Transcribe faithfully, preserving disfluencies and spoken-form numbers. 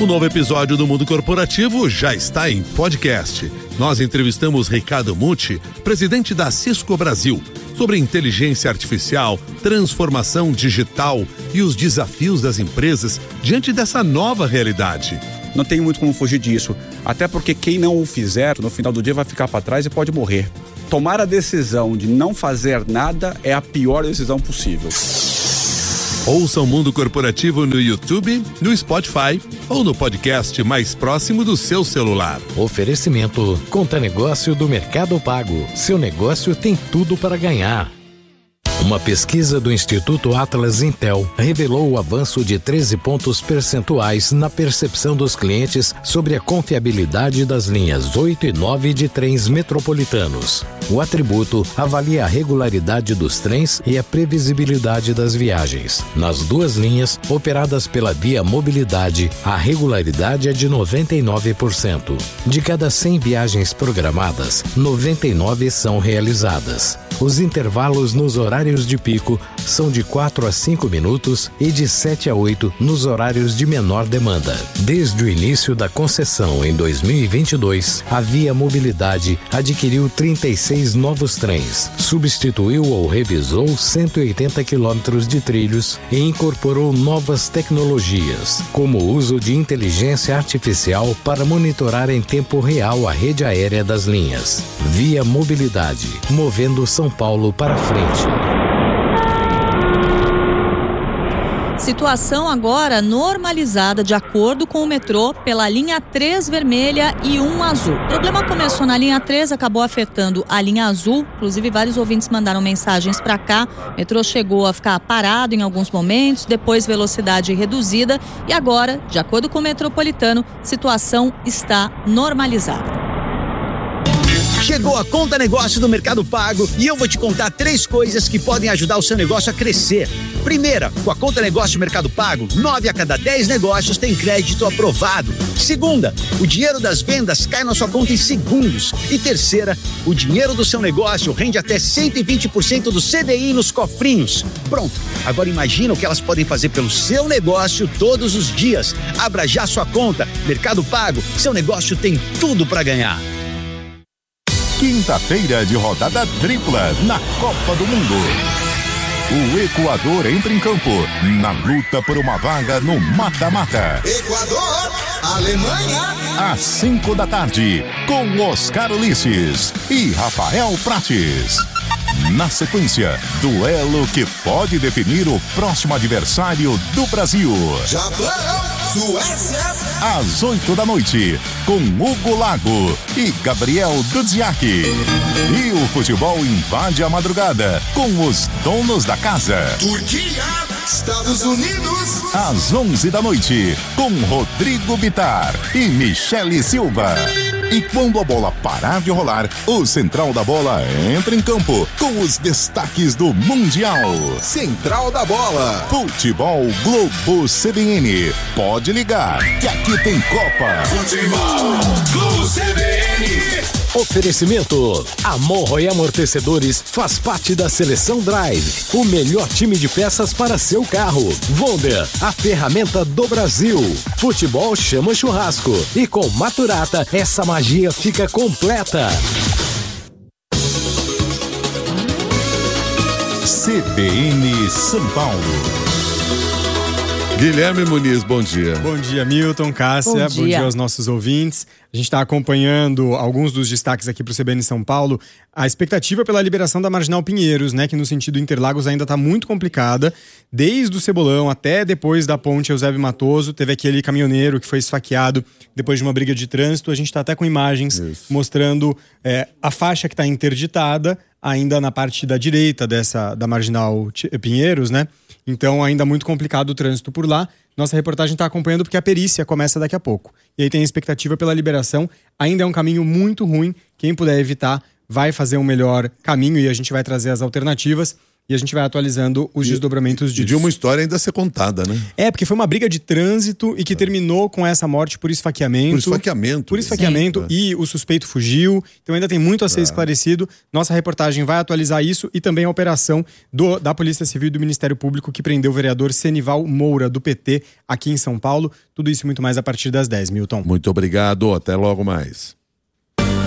O novo episódio do Mundo Corporativo já está em podcast. Nós entrevistamos Ricardo Mucci, presidente da Cisco Brasil, sobre inteligência artificial, transformação digital e os desafios das empresas diante dessa nova realidade. Não tem muito como fugir disso, até porque quem não o fizer, no final do dia vai ficar para trás e pode morrer. Tomar a decisão de não fazer nada é a pior decisão possível. Ouça o Mundo Corporativo no YouTube, no Spotify ou no podcast mais próximo do seu celular. Oferecimento Conta Negócio do Mercado Pago. Seu negócio tem tudo para ganhar. Uma pesquisa do Instituto Atlas Intel revelou o avanço de treze pontos percentuais na percepção dos clientes sobre a confiabilidade das linhas oito e nove de trens metropolitanos. O atributo avalia a regularidade dos trens e a previsibilidade das viagens. Nas duas linhas, operadas pela Via Mobilidade, a regularidade é de noventa e nove por cento. De cada cem viagens programadas, noventa e nove são realizadas. Os intervalos nos horários de pico são de quatro a cinco minutos e de sete a oito nos horários de menor demanda. Desde o início da concessão em dois mil e vinte e dois, a Via Mobilidade adquiriu trinta e seis novos trens, substituiu ou revisou cento e oitenta quilômetros de trilhos e incorporou novas tecnologias, como o uso de inteligência artificial para monitorar em tempo real a rede aérea das linhas. Via Mobilidade, movendo São Paulo para frente. Situação agora normalizada de acordo com o metrô pela linha três vermelha e um azul. O problema começou na linha três, acabou afetando a linha azul. Inclusive, vários ouvintes mandaram mensagens para cá. O metrô chegou a ficar parado em alguns momentos, depois velocidade reduzida e agora, de acordo com o metropolitano, situação está normalizada. Chegou a Conta Negócio do Mercado Pago e eu vou te contar três coisas que podem ajudar o seu negócio a crescer. Primeira, com a Conta Negócio do Mercado Pago, nove a cada dez negócios tem crédito aprovado. Segunda, o dinheiro das vendas cai na sua conta em segundos. E terceira, o dinheiro do seu negócio rende até cento e vinte por cento do C D I nos cofrinhos. Pronto, agora imagina o que elas podem fazer pelo seu negócio todos os dias. Abra já sua conta. Mercado Pago, seu negócio tem tudo para ganhar. Quinta-feira de rodada tripla na Copa do Mundo. O Equador entra em campo na luta por uma vaga no mata-mata. Equador, Alemanha. Às cinco da tarde, com Oscar Ulisses e Rafael Prates. Na sequência, duelo que pode definir o próximo adversário do Brasil. Japão, Suécia. Às oito da noite, com Hugo Lago e Gabriel Dudziak. E o futebol invade a madrugada com os donos da casa. Turquia, Estados Unidos. Às onze da noite, com Rodrigo Bitar e Michele Silva. E quando a bola parar de rolar, o Central da Bola entra em campo com os destaques do Mundial. Central da Bola. Futebol Globo C B N. Pode ligar, que aqui tem Copa. Futebol Globo C B N. Oferecimento: Amorro e Amortecedores faz parte da Seleção Drive, o melhor time de peças para seu carro. Wonder, a ferramenta do Brasil. Futebol chama churrasco e com Maturata essa magia fica completa. C B N São Paulo. Guilherme Muniz, bom dia. Bom dia, Milton, Cássia, bom dia, bom dia aos nossos ouvintes. A gente está acompanhando alguns dos destaques aqui para o C B N São Paulo. A expectativa pela liberação da Marginal Pinheiros, né, que no sentido Interlagos ainda está muito complicada. Desde o Cebolão até depois da ponte Eusébio Matoso, teve aquele caminhoneiro que foi esfaqueado depois de uma briga de trânsito. A gente está até com imagens Isso. mostrando é, a faixa que está interditada, ainda na parte da direita dessa, da Marginal Pinheiros, né? Então ainda muito complicado o trânsito por lá. Nossa reportagem está acompanhando porque a perícia começa daqui a pouco. E aí tem a expectativa pela liberação. Ainda é um caminho muito ruim. Quem puder evitar vai fazer um melhor caminho e a gente vai trazer as alternativas. e a gente vai atualizando os E- desdobramentos E disso. de uma história ainda a ser contada, né? É, porque foi uma briga de trânsito e que terminou com essa morte por esfaqueamento. Por esfaqueamento. Por esfaqueamento Sim. e o suspeito fugiu. Então ainda tem muito a ser esclarecido. Nossa reportagem vai atualizar isso e também a operação do, da Polícia Civil e do Ministério Público que prendeu o vereador Senival Moura, do P T, aqui em São Paulo. Tudo isso e muito mais a partir das dez, Milton. Muito obrigado, até logo mais.